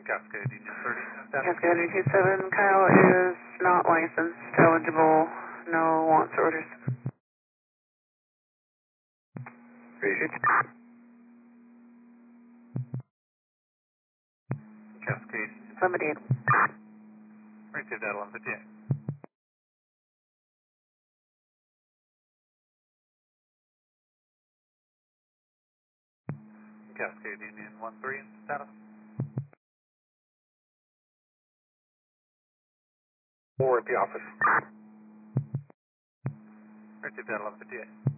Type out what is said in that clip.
Cascade Union 30. Cascade 27, Kyle is not licensed, eligible, no wants or orders. Cascade. Limited. Received at 1158. Cascade Union 13 status. 4 at the office. Received at 1158.